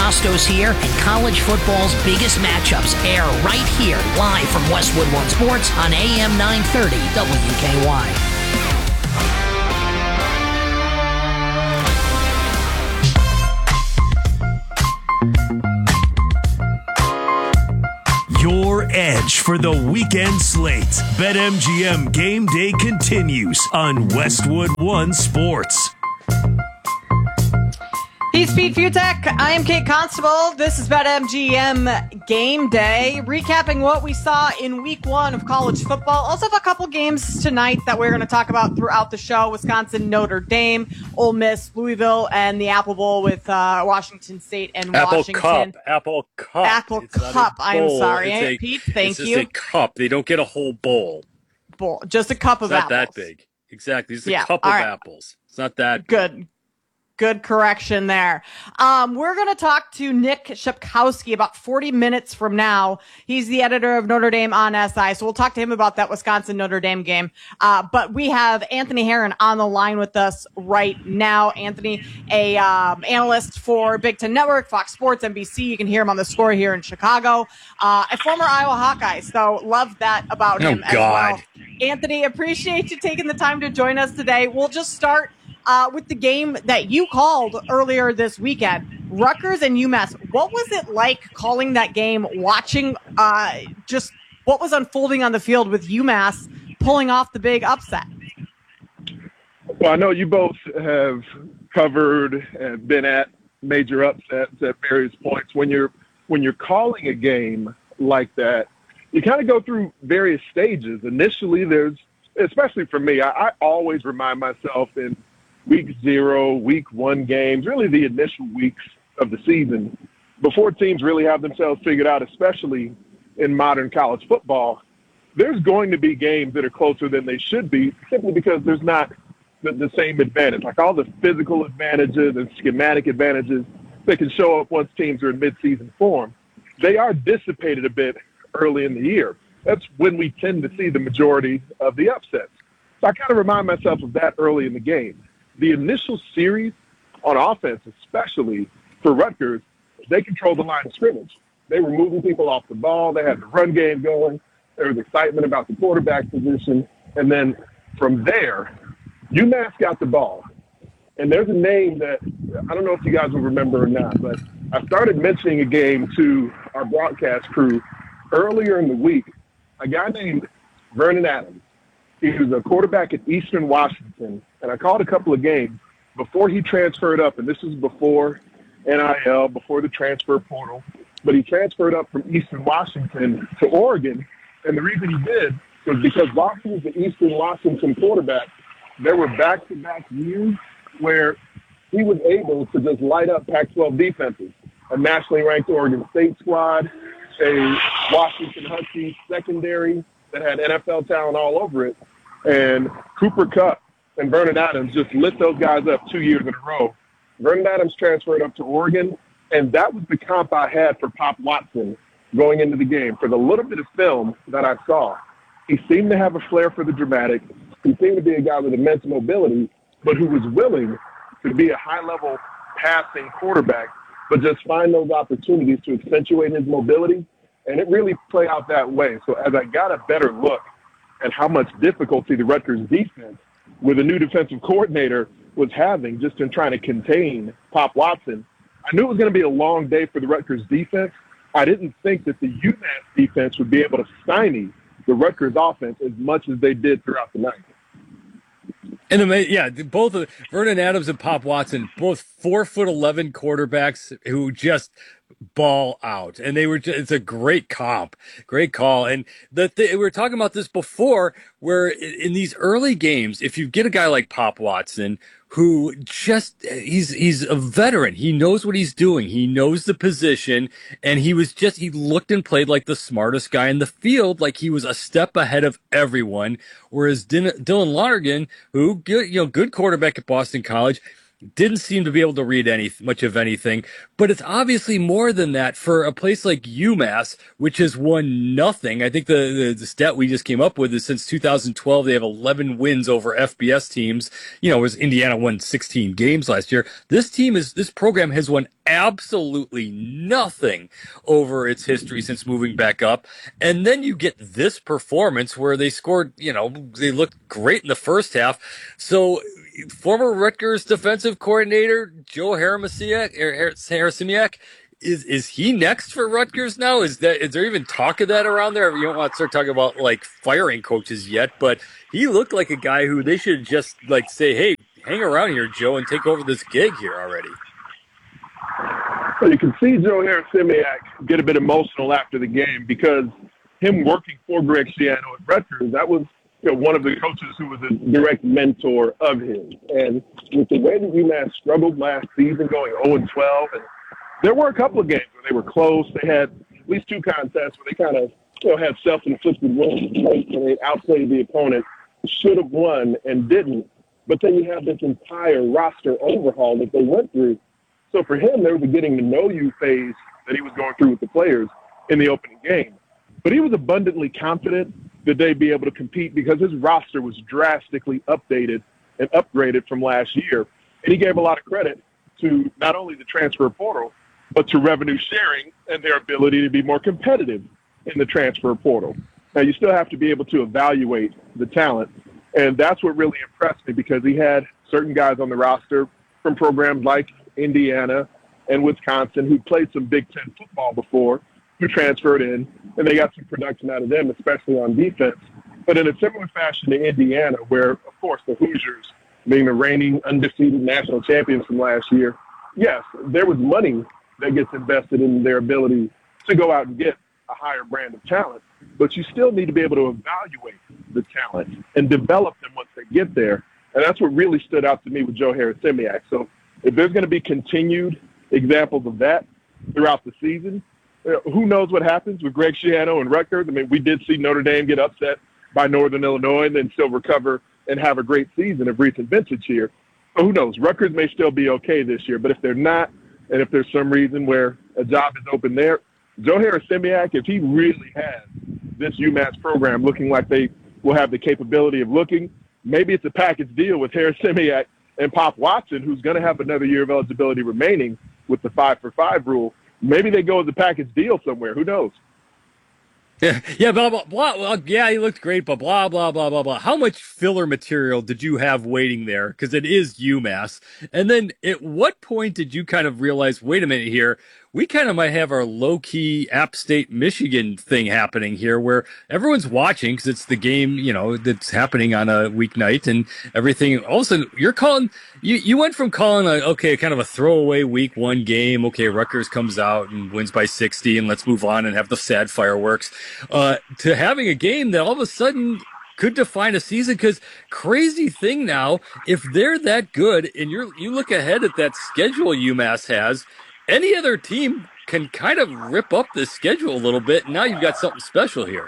Costos here, and college football's biggest matchups air right here, live from Westwood One Sports on AM 930 WKY. Your edge for the weekend slate. BetMGM Game Day continues on Westwood One Sports. He's Pete Futek. I am Kate Constable. This is BetMGM Game Day, recapping what we saw in week one of college football. Also have a couple games tonight that we're going to talk about throughout the show. Wisconsin, Notre Dame, Ole Miss, Louisville, and the Apple Bowl with Washington State and Washington. Apple Cup. I am sorry. Pete, thank you. It's just a cup. They don't get a whole bowl. Just a cup of apples. It's not that big. Exactly. It's a cup of apples. It's not that big. Good correction there. We're going to talk to Nick Shepkowski about 40 minutes from now. He's the editor of Notre Dame on SI, so we'll talk to him about that Wisconsin-Notre Dame game. But we have Anthony Herron on the line with us right now. Anthony, a analyst for Big Ten Network, Fox Sports, NBC. You can hear him on The Score here in Chicago. A former Iowa Hawkeye, so love that about him as well. Anthony, appreciate you taking the time to join us today. We'll just start with the game that you called earlier this weekend, Rutgers and UMass. What was it like calling that game, watching just what was unfolding on the field with UMass pulling off the big upset? Well, I know you both have covered and been at major upsets at various points. When you're calling a game like that, you kind of go through various stages. Initially, especially for me, I always remind myself in week 0, week 1 games, really the initial weeks of the season, before teams really have themselves figured out, especially in modern college football, there's going to be games that are closer than they should be simply because there's not the same advantage. Like all the physical advantages and schematic advantages that can show up once teams are in midseason form, they are dissipated a bit early in the year. That's when we tend to see the majority of the upsets. So I kind of remind myself of that early in the game. The initial series on offense, especially for Rutgers, they controlled the line of scrimmage. They were moving people off the ball. They had the run game going. There was excitement about the quarterback position. And then from there, UMass got the ball. And there's a name that I don't know if you guys will remember or not, but I started mentioning a game to our broadcast crew earlier in the week. A guy named Vernon Adams. He was a quarterback at Eastern Washington, and I called a couple of games before he transferred up, and this was before NIL, before the transfer portal, but he transferred up from Eastern Washington to Oregon, and the reason he did was because while he was the Eastern Washington quarterback, there were back-to-back years where he was able to just light up Pac-12 defenses, a nationally ranked Oregon State squad, a Washington Huskies secondary that had NFL talent all over it. And Cooper Kupp and Vernon Adams just lit those guys up 2 years in a row. Vernon Adams transferred up to Oregon, and that was the comp I had for Pop Watson going into the game. For the little bit of film that I saw, he seemed to have a flair for the dramatic. He seemed to be a guy with immense mobility, but who was willing to be a high-level passing quarterback, but just find those opportunities to accentuate his mobility. And it really played out that way. So as I got a better look at how much difficulty the Rutgers defense with a new defensive coordinator was having just in trying to contain Pop Watson, I knew it was going to be a long day for the Rutgers defense. I didn't think that the UMass defense would be able to stymie the Rutgers offense as much as they did throughout the night. And both Vernon Adams and Pop Watson, both 4'11" quarterbacks who just ball out, and it's a great comp, great call. And we were talking about this before, where in these early games, if you get a guy like Pop Watson who he's a veteran, he knows what he's doing, he knows the position, and he looked and played like the smartest guy in the field, like he was a step ahead of everyone. Whereas Dylan Lonergan, who good quarterback at Boston College, didn't seem to be able to read much of anything. But it's obviously more than that for a place like UMass, which has won nothing. I think the stat we just came up with is since 2012, they have 11 wins over FBS teams. Indiana won 16 games last year. This program has won absolutely nothing over its history since moving back up. And then you get this performance where they scored, they looked great in the first half. So former Rutgers defensive coordinator Joe Harasimiak, is he next for Rutgers now? Is there even talk of that around there? You don't want to start talking about like firing coaches yet, but he looked like a guy who they should just like say, hey, hang around here, Joe, and take over this gig here already. Well, you can see Joe Harasimiak get a bit emotional after the game because him working for Greg Schiano at Rutgers, that was one of the coaches who was a direct mentor of his. And with the way that UMass struggled last season, going 0-12, and there were a couple of games where they were close. They had at least two contests where they kind of had self-inflicted wounds and they outplayed the opponent, should have won and didn't. But then you have this entire roster overhaul that they went through. So for him, there was a getting to know you phase that he was going through with the players in the opening game. But he was abundantly confident that they'd be able to compete because his roster was drastically updated and upgraded from last year. And he gave a lot of credit to not only the transfer portal, but to revenue sharing and their ability to be more competitive in the transfer portal. Now, you still have to be able to evaluate the talent. And that's what really impressed me because he had certain guys on the roster from programs like Indiana and Wisconsin who played some Big Ten football before, who transferred in, and they got some production out of them, especially on defense. But in a similar fashion to Indiana, where, of course, the Hoosiers, being the reigning undefeated national champions from last year, yes, there was money that gets invested in their ability to go out and get a higher brand of talent. But you still need to be able to evaluate the talent and develop them once they get there. And that's what really stood out to me with Joe Harasimiak. So if there's going to be continued examples of that throughout the season, who knows what happens with Greg Schiano and Rutgers. I mean, we did see Notre Dame get upset by Northern Illinois and then still recover and have a great season of recent vintage here. So who knows? Rutgers may still be okay this year, but if they're not, and if there's some reason where a job is open there, Joe Harasimiak, if he really has this UMass program looking like they will have the capability of looking, maybe it's a package deal with Harasimiak and Pop Watson, who's going to have another year of eligibility remaining with the 5-for-5 rule. Maybe they go as a package deal somewhere. Who knows? Yeah, blah, blah, blah. Well, yeah, he looked great, but blah, blah, blah, blah, blah. How much filler material did you have waiting there? Because it is UMass. And then at what point did you kind of realize, wait a minute here, we kind of might have our low-key App State Michigan thing happening here where everyone's watching because it's the game, that's happening on a weeknight and everything. All of a sudden, you're calling, you went from calling kind of a throwaway week one game. Okay, Rutgers comes out and wins by 60 and let's move on and have the sad fireworks, to having a game that all of a sudden could define a season. Because crazy thing now, if they're that good and you look ahead at that schedule UMass has, any other team can kind of rip up the schedule a little bit. Now you've got something special here.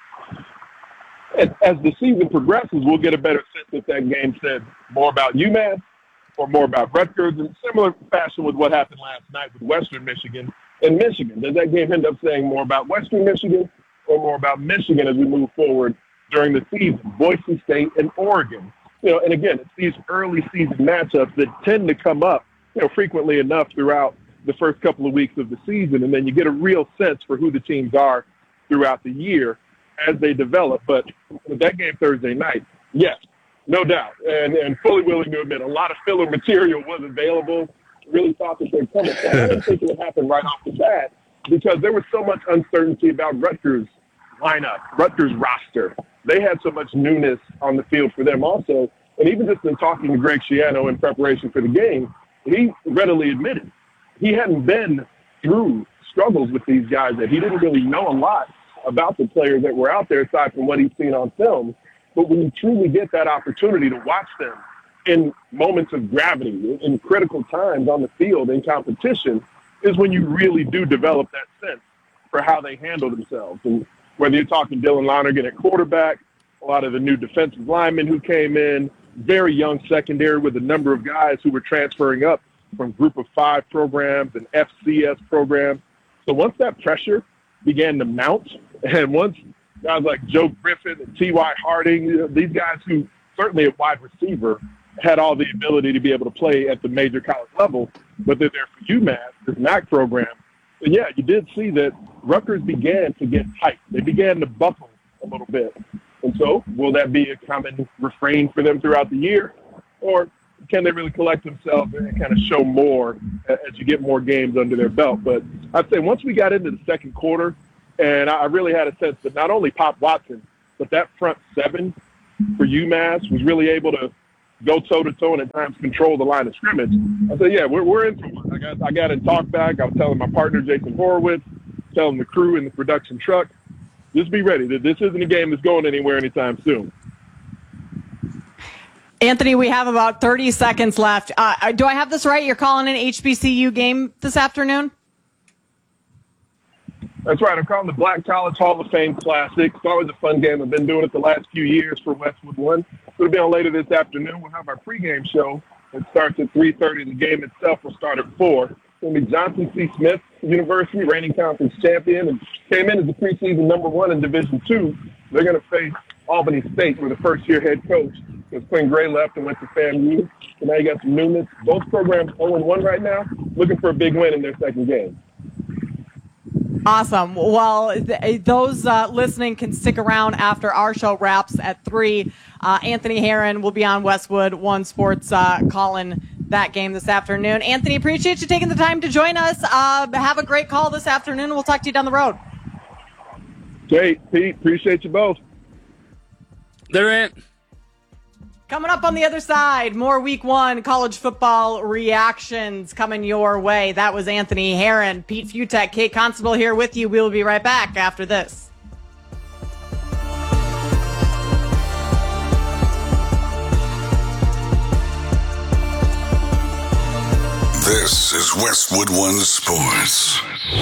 As the season progresses, we'll get a better sense if that game said more about UMass or more about Rutgers, in similar fashion with what happened last night with Western Michigan and Michigan. Does that game end up saying more about Western Michigan or more about Michigan as we move forward during the season? Boise State and Oregon. And again, it's these early season matchups that tend to come up, frequently enough throughout the first couple of weeks of the season, and then you get a real sense for who the teams are throughout the year as they develop. But with that game Thursday night, yes, no doubt, and fully willing to admit, a lot of filler material was available. Really thought that they'd come. So I didn't think it would happen right off the bat because there was so much uncertainty about Rutgers' lineup, Rutgers' roster. They had so much newness on the field for them also. And even just in talking to Greg Schiano in preparation for the game, he readily admitted he hadn't been through struggles with these guys, that he didn't really know a lot about the players that were out there aside from what he'd seen on film. But when you truly get that opportunity to watch them in moments of gravity, in critical times on the field in competition, is when you really do develop that sense for how they handle themselves. And whether you're talking Dylan Lonergan at quarterback, a lot of the new defensive linemen who came in, very young secondary with a number of guys who were transferring up from Group of 5 programs and FCS programs. So once that pressure began to mount, and once guys like Joe Griffin and T.Y. Harding, these guys who certainly at wide receiver had all the ability to be able to play at the major college level, but they're there for UMass, this MAC program. And yeah, you did see that Rutgers began to get tight. They began to buckle a little bit. And so will that be a common refrain for them throughout the year? Or can they really collect themselves and kind of show more as you get more games under their belt? But I'd say once we got into the second quarter, and I really had a sense that not only Pop Watson, but that front seven for UMass was really able to go toe-to-toe and at times control the line of scrimmage. I said, yeah, we're into it. I got in talk back. I was telling my partner, Jason Horowitz, telling the crew in the production truck, just be ready. This isn't a game that's going anywhere anytime soon. Anthony, we have about 30 seconds left. Do I have this right? You're calling an HBCU game this afternoon? That's right. I'm calling the Black College Hall of Fame Classic. It's always a fun game. I've been doing it the last few years for Westwood One. It'll be on later this afternoon. We'll have our pregame show. It starts at 3:30. The game itself will start at 4. It's going to be Johnson C. Smith University, reigning conference champion, and came in as the preseason #1 in Division II. They're going to face Albany State with a first-year head coach. Because Quinn Gray left and went to FAMU. So now you got some newness. Both programs 0-1 right now, looking for a big win in their second game. Awesome. Well, those listening can stick around after our show wraps at 3. Anthony Herron will be on Westwood One Sports calling that game this afternoon. Anthony, appreciate you taking the time to join us. Have a great call this afternoon. We'll talk to you down the road. Great, Pete. Appreciate you both. There, Ant. Coming up on the other side, more Week 1 college football reactions coming your way. That was Anthony Herron. Pete Futek, Kate Constable here with you. We'll be right back after this. This is Westwood One Sports.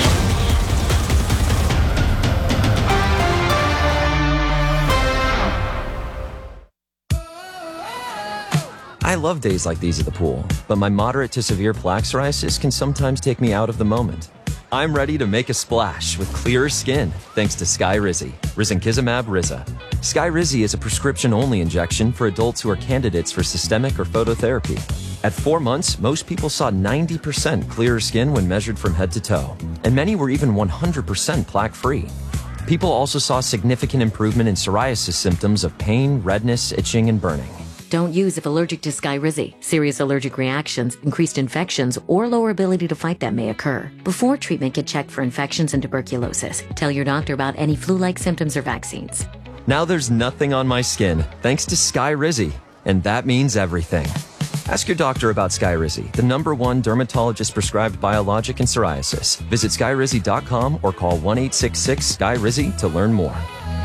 I love days like these at the pool, but my moderate to severe plaque psoriasis can sometimes take me out of the moment. I'm ready to make a splash with clearer skin thanks to Skyrizi, risankizumab Riza. Skyrizi is a prescription-only injection for adults who are candidates for systemic or phototherapy. At 4 months, most people saw 90% clearer skin when measured from head to toe, and many were even 100% plaque-free. People also saw significant improvement in psoriasis symptoms of pain, redness, itching, and burning. Don't use if allergic to Skyrizi. Serious allergic reactions, increased infections, or lower ability to fight them may occur. Before treatment, get checked for infections and tuberculosis. Tell your doctor about any flu-like symptoms or vaccines. Now there's nothing on my skin thanks to Skyrizi, and that means everything. Ask your doctor about Skyrizi, the #1 dermatologist-prescribed biologic in psoriasis. Visit Skyrizi.com or call 1-866-SKYRIZI to learn more.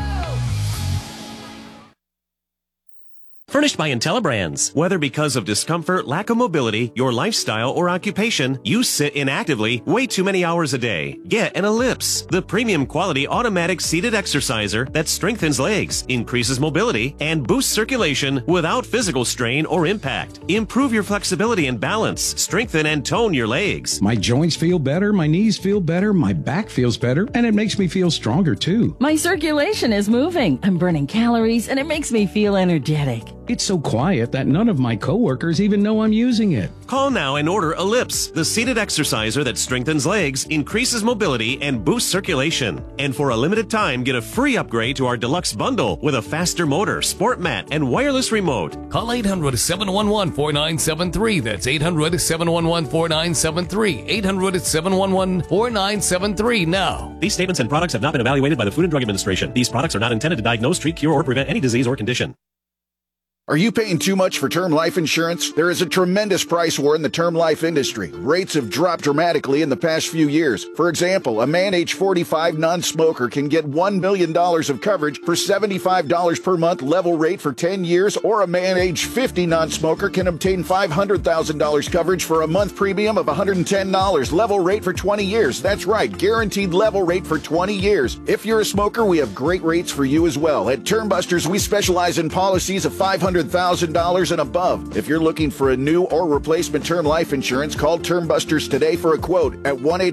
Furnished by IntelliBrands. Whether because of discomfort, lack of mobility, your lifestyle, or occupation, you sit inactively way too many hours a day. Get an Ellipse, the premium quality automatic seated exerciser that strengthens legs, increases mobility, and boosts circulation without physical strain or impact. Improve your flexibility and balance, strengthen and tone your legs. My joints feel better, my knees feel better, my back feels better, and it makes me feel stronger too. My circulation is moving. I'm burning calories, and it makes me feel energetic. It's so quiet that none of my coworkers even know I'm using it. Call now and order Ellipse, the seated exerciser that strengthens legs, increases mobility, and boosts circulation. And for a limited time, get a free upgrade to our deluxe bundle with a faster motor, sport mat, and wireless remote. Call 800-711-4973. That's 800-711-4973. 800-711-4973 now. These statements and products have not been evaluated by the Food and Drug Administration. These products are not intended to diagnose, treat, cure, or prevent any disease or condition. Are you paying too much for term life insurance? There is a tremendous price war in the term life industry. Rates have dropped dramatically in the past few years. For example, a man age 45 non-smoker can get $1 million of coverage for $75 per month level rate for 10 years, or a man age 50 non-smoker can obtain $500,000 coverage for a month premium of $110 level rate for 20 years. That's right, guaranteed level rate for 20 years. If you're a smoker, we have great rates for you as well. At Term Busters, we specialize in policies of $500 $100,000 and above. If you're looking for a new or replacement term life insurance, call Term Busters today for a quote at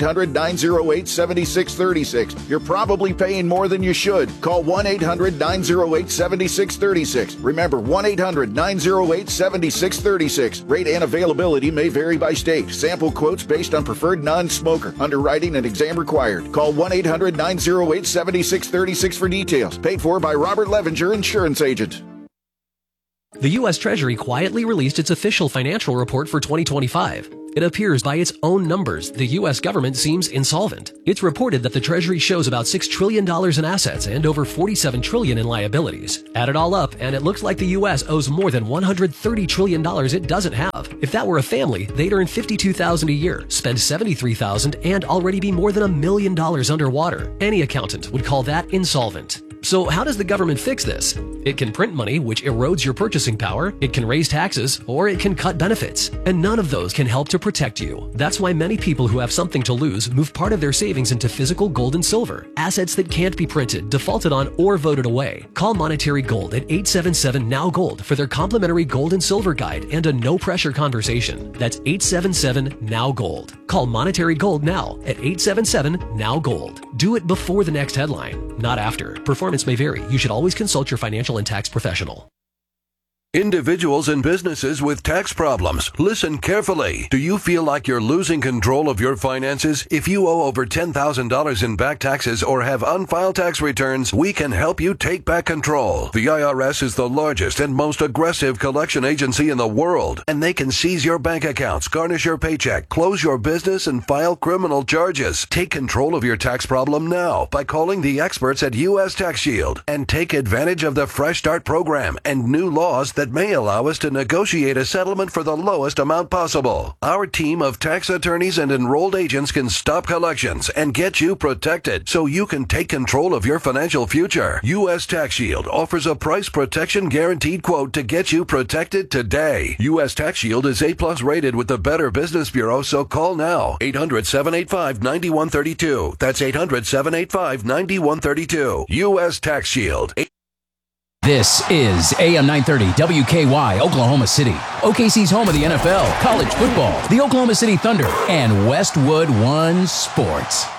1-800-908-7636. You're probably paying more than you should. Call 1-800-908-7636. Remember, 1-800-908-7636. Rate and availability may vary by state. Sample quotes based on preferred non-smoker. Underwriting and exam required. Call 1-800-908-7636 for details. Paid for by Robert Levenger, Insurance Agent. The U.S. Treasury quietly released its official financial report for 2025. It appears by its own numbers, the U.S. government seems insolvent. It's reported that the Treasury shows about $6 trillion in assets and over $47 trillion in liabilities. Add it all up, and it looks like the U.S. owes more than $130 trillion it doesn't have. If that were a family, they'd earn $52,000 a year, spend $73,000, and already be more than $1 million underwater. Any accountant would call that insolvent. So how does the government fix this? It can print money, which erodes your purchasing power, it can raise taxes, or it can cut benefits. And none of those can help to protect you. That's why many people who have something to lose move part of their savings into physical gold and silver, assets that can't be printed, defaulted on, or voted away. Call Monetary Gold at 877-NOW-GOLD for their complimentary gold and silver guide and a no-pressure conversation. That's 877-NOW-GOLD. Call Monetary Gold now at 877-NOW-GOLD. Do it before the next headline, not after. Performance may vary. You should always consult your financial and tax professional. Individuals and businesses with tax problems, listen carefully. Do you feel like you're losing control of your finances? If you owe over $10,000 in back taxes or have unfiled tax returns, we can help you take back control. The IRS is the largest and most aggressive collection agency in the world, and they can seize your bank accounts, garnish your paycheck, close your business, and file criminal charges. Take control of your tax problem now by calling the experts at U.S. Tax Shield and take advantage of the Fresh Start program and new laws that may allow us to negotiate a settlement for the lowest amount possible. Our team of tax attorneys and enrolled agents can stop collections and get you protected so you can take control of your financial future. U.S. Tax Shield offers a price protection guaranteed quote to get you protected today. U.S. Tax Shield is A+ rated with the Better Business Bureau, so call now. 800-785-9132. That's 800-785-9132. U.S. Tax Shield. This is AM 930 WKY, Oklahoma City. OKC's home of the NFL, college football, the Oklahoma City Thunder, and Westwood One Sports.